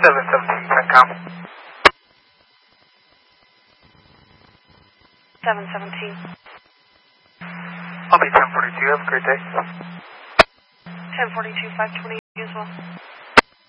717 CENTCOM. 717. I'll be 1042. Have a great day. 1042, 520 as well.